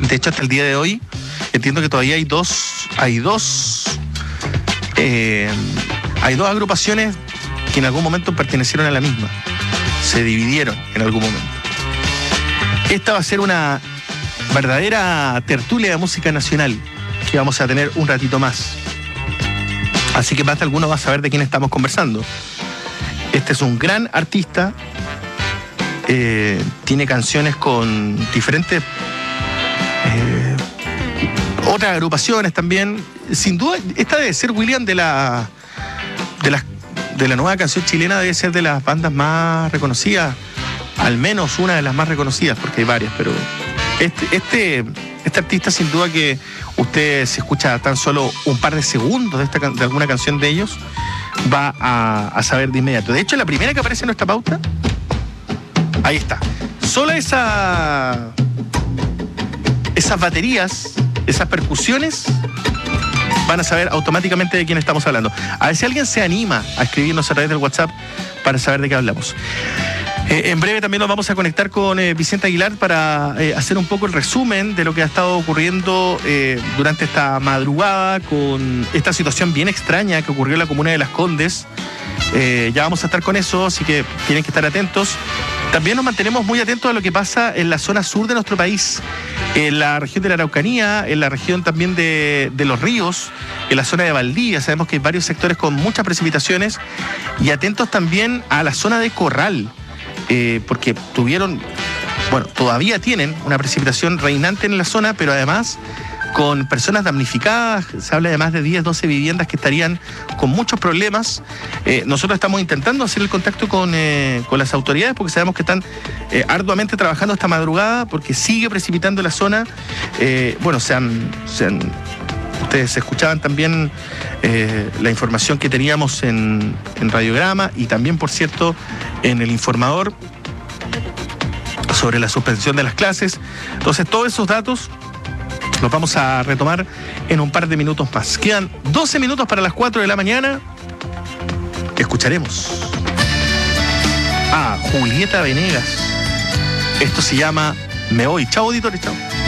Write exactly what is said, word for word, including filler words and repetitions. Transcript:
De hecho, hasta el día de hoy, entiendo que todavía hay dos, hay dos, eh, hay dos agrupaciones que en algún momento pertenecieron a la misma. Se dividieron en algún momento. Esta va a ser una verdadera tertulia de música nacional que vamos a tener un ratito más. Así que más de alguno va a saber de quién estamos conversando. Este es un gran artista. Eh, tiene canciones con diferentes eh, otras agrupaciones también. Sin duda, esta debe ser, William, de la de las de la nueva canción chilena, debe ser de las bandas más reconocidas, al menos una de las más reconocidas, porque hay varias, pero este, este, este artista, sin duda que usted, si escucha tan solo un par de segundos de, esta, de alguna canción de ellos, va a, a saber de inmediato. De hecho, la primera que aparece en nuestra pauta, ahí está. Solo esa, esas baterías, esas percusiones, van a saber automáticamente de quién estamos hablando. A ver si alguien se anima a escribirnos a través del WhatsApp para saber de qué hablamos. Eh, en breve también nos vamos a conectar con eh, Vicente Aguilar para eh, hacer un poco el resumen de lo que ha estado ocurriendo eh, durante esta madrugada con esta situación bien extraña que ocurrió en la comuna de Las Condes. Eh, ya vamos a estar con eso, así que tienen que estar atentos. También nos mantenemos muy atentos a lo que pasa en la zona sur de nuestro país, en la región de la Araucanía, en la región también de, de Los Ríos, en la zona de Valdivia. Sabemos que hay varios sectores con muchas precipitaciones, y atentos también a la zona de Corral, eh, porque tuvieron, bueno, todavía tienen una precipitación reinante en la zona, pero además con personas damnificadas. Se habla de más de diez, doce viviendas que estarían con muchos problemas. Eh, nosotros estamos intentando hacer el contacto con, eh, con las autoridades, porque sabemos que están eh, arduamente trabajando esta madrugada, porque sigue precipitando la zona. Eh, bueno, se han, se han, ustedes escuchaban también eh, la información que teníamos en, en Radiograma, y también, por cierto, en El Informador, sobre la suspensión de las clases. Entonces, todos esos datos los vamos a retomar en un par de minutos más. Quedan doce minutos para las cuatro de la mañana. Escucharemos a Julieta Venegas. Esto se llama Me Voy. Chao, auditores, chao.